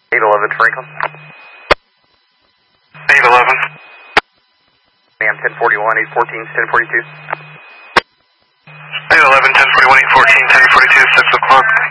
811 Franklin. 811. AM 1041, 814, 1042. 811, 1041, 814, 1042, 6 o'clock.